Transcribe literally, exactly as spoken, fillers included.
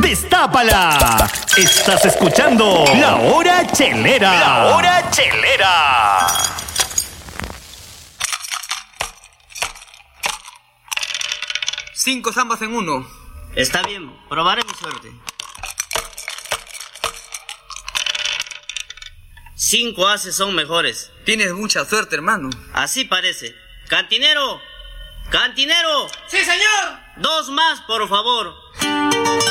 ¡Destápala! Estás escuchando La Hora Chelera. La Hora Chelera. Cinco zambas en uno. Está bien, probaré mi suerte. Cinco ases son mejores. Tienes mucha suerte, hermano. Así parece. ¡Cantinero! ¡Cantinero! ¡Sí, señor! Dos más, por favor.